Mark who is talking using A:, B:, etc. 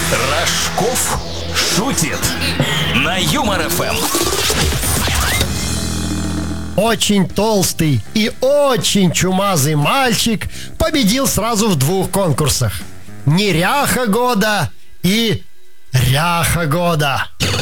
A: Рожков шутит на Юмор ФМ.
B: Очень толстый и очень чумазый мальчик победил сразу в 2 конкурсах: неряха года и ряха года.